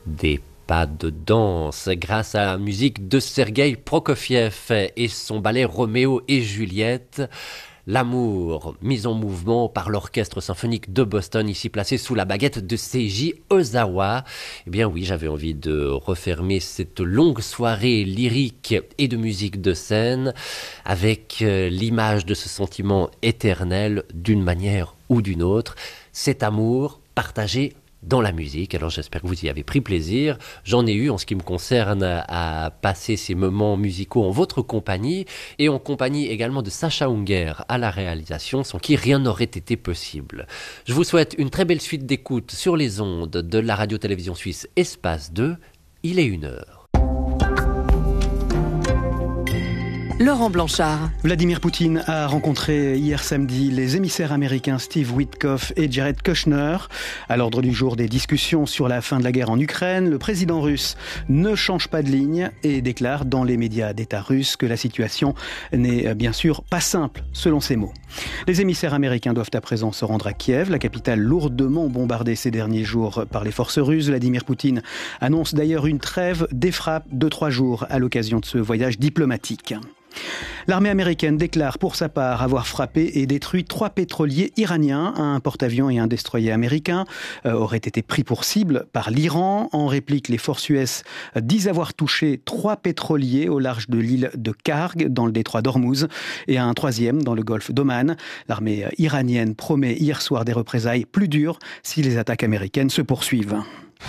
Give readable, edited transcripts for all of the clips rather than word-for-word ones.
Des pas de danse grâce à la musique de Sergueï Prokofiev et son ballet Roméo et Juliette. L'amour, mis en mouvement par l'orchestre symphonique de Boston, ici placé sous la baguette de Seiji Ozawa. Eh bien oui, j'avais envie de refermer cette longue soirée lyrique et de musique de scène avec l'image de ce sentiment éternel d'une manière ou d'une autre. Cet amour partagé dans la musique. Alors j'espère que vous y avez pris plaisir. J'en ai eu, en ce qui me concerne, à passer ces moments musicaux en votre compagnie et en compagnie également de Sacha Unger à la réalisation, sans qui rien n'aurait été possible. Je vous souhaite une très belle suite d'écoute sur les ondes de la radio-télévision suisse Espace 2. Il est 1h. Laurent Blanchard. Vladimir Poutine a rencontré hier samedi les émissaires américains Steve Witkoff et Jared Kushner. À l'ordre du jour des discussions sur la fin de la guerre en Ukraine, le président russe ne change pas de ligne et déclare dans les médias d'État russes que la situation n'est bien sûr pas simple, selon ses mots. Les émissaires américains doivent à présent se rendre à Kiev, la capitale lourdement bombardée ces derniers jours par les forces russes. Vladimir Poutine annonce d'ailleurs une trêve des frappes de 3 jours à l'occasion de ce voyage diplomatique. L'armée américaine déclare pour sa part avoir frappé et détruit 3 pétroliers iraniens. Un porte-avions et un destroyer américain auraient été pris pour cible par l'Iran. En réplique, les forces US disent avoir touché 3 pétroliers au large de l'île de Karg, dans le détroit d'Ormuz, et un 3e dans le golfe d'Oman. L'armée iranienne promet hier soir des représailles plus dures si les attaques américaines se poursuivent.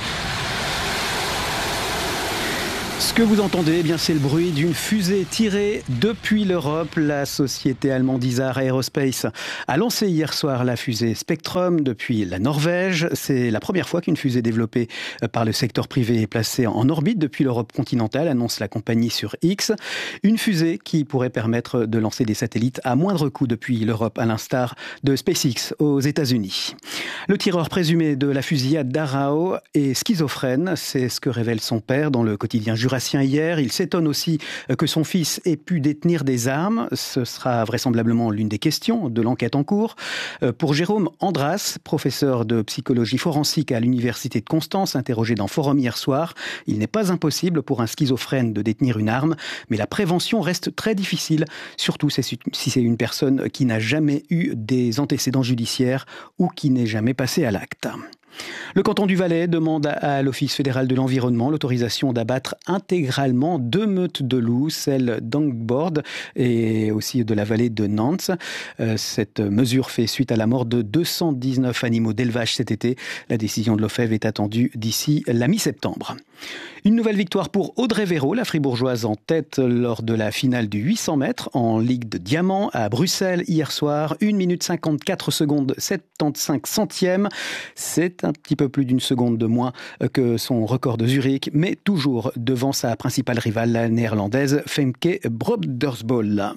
Ce que vous entendez, eh bien, c'est le bruit d'une fusée tirée depuis l'Europe. La société allemande Isar Aerospace a lancé hier soir la fusée Spectrum depuis la Norvège. C'est la première fois qu'une fusée développée par le secteur privé est placée en orbite depuis l'Europe continentale, annonce la compagnie sur X. Une fusée qui pourrait permettre de lancer des satellites à moindre coût depuis l'Europe, à l'instar de SpaceX aux États-Unis. Le tireur présumé de la fusillade d'Arao est schizophrène. C'est ce que révèle son père dans le quotidien Jurassien hier. Il s'étonne aussi que son fils ait pu détenir des armes. Ce sera vraisemblablement l'une des questions de l'enquête en cours. Pour Jérôme Andras, professeur de psychologie forensique à l'université de Constance, interrogé dans Forum hier soir, il n'est pas impossible pour un schizophrène de détenir une arme, mais la prévention reste très difficile, surtout si c'est une personne qui n'a jamais eu des antécédents judiciaires ou qui n'est jamais passée à l'acte. Le canton du Valais demande à l'Office fédéral de l'environnement l'autorisation d'abattre intégralement 2 meutes de loups, celle d'Angbord et aussi de la vallée de Nantes. Cette mesure fait suite à la mort de 219 animaux d'élevage cet été. La décision de l'OFEV est attendue d'ici la mi-septembre. Une nouvelle victoire pour Audrey Véro, la fribourgeoise en tête lors de la finale du 800 mètres en Ligue de Diamant à Bruxelles hier soir. 1 minute 54 secondes 75 centièmes. C'est un petit peu plus d'une seconde de moins que son record de Zurich, mais toujours devant sa principale rivale, la néerlandaise Femke Broddersbol.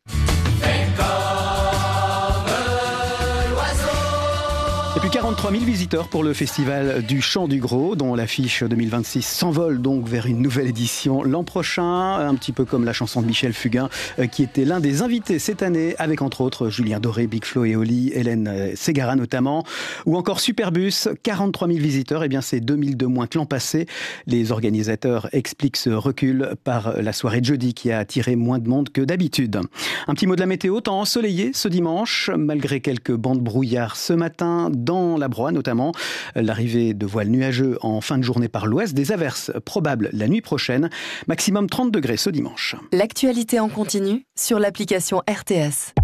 Et puis 43 000 visiteurs pour le festival du Chant du Gros, dont l'affiche 2026 s'envole donc vers une nouvelle édition l'an prochain, un petit peu comme la chanson de Michel Fugain, qui était l'un des invités cette année, avec entre autres Julien Doré, Big Flo et Oli, Hélène Ségara notamment, ou encore Superbus. 43 000 visiteurs, eh bien c'est 2000 de moins que l'an passé. Les organisateurs expliquent ce recul par la soirée de jeudi qui a attiré moins de monde que d'habitude. Un petit mot de la météo, temps ensoleillé ce dimanche, malgré quelques bancs de brouillard ce matin, dans la Broye notamment. L'arrivée de voiles nuageux en fin de journée par l'ouest, des averses probables la nuit prochaine, maximum 30 degrés ce dimanche. L'actualité en continu sur l'application RTS.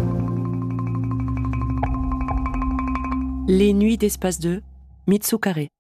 Les nuits d'Espace 2, Mitsu Carré.